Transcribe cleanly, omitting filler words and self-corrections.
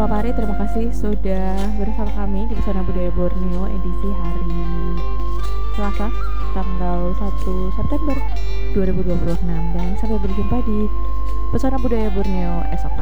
Halo Pari, terima kasih sudah bersama kami di Pesona Budaya Borneo edisi hari Selasa, tanggal 1 September 2026. Dan sampai berjumpa di Pesona Budaya Borneo esok hari.